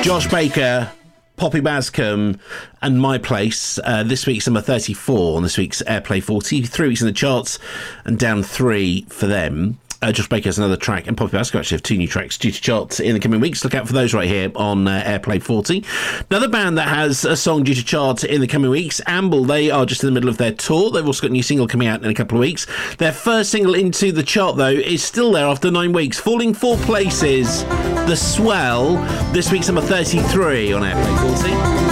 Josh Baker, Poppy Bascom, and My Place. This week's number 34 on this week's Airplay 40. 3 weeks in the charts and down 3 for them. Josh Baker has another track, and Poppy Bascom actually have 2 new tracks due to charts in the coming weeks. Look out for those right here on Airplay 40. Another band that has a song due to chart in the coming weeks, Amble. They are just in the middle of their tour. They've also got a new single coming out in a couple of weeks. Their first single into the chart, though, is still there after 9 weeks, falling 4 places. The Swell, this week's number 33 on Airplay 40.